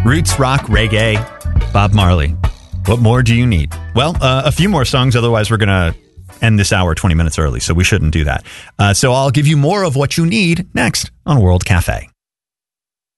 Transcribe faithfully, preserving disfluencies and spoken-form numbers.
Roots, rock, reggae, Bob Marley. What more do you need? Well, uh, a few more songs, otherwise we're going to end this hour twenty minutes early, so we shouldn't do that. Uh, so I'll give you more of what you need next on World Cafe.